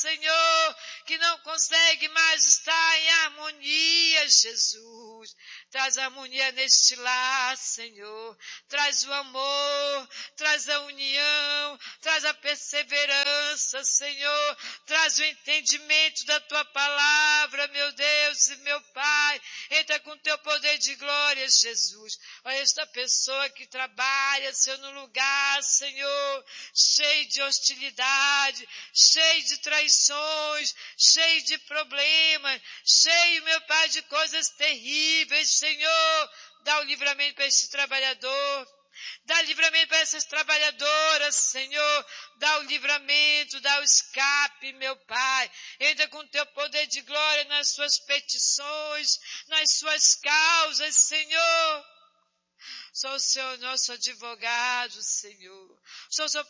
Senhor, que não consegue mais estar em harmonia, Jesus. Traz harmonia neste lar, Senhor. Traz o amor, traz a união, traz a perseverança, Senhor. Traz o entendimento da Tua palavra, meu Deus e meu Pai. Entra com Teu poder de glória, Jesus. Olha esta pessoa que trabalha, Senhor, no lugar, Senhor, cheio de hostilidade, cheio de traições, cheio de problemas, cheio, meu Pai, de coisas terríveis, Senhor. Dá o livramento para esse trabalhador. Dá livramento para essas trabalhadoras, Senhor. Dá o livramento, dá o escape, meu Pai. Entra com Teu poder de glória nas suas petições, nas suas causas, Senhor. Sou o Senhor nosso advogado, Senhor. Sou o Senhor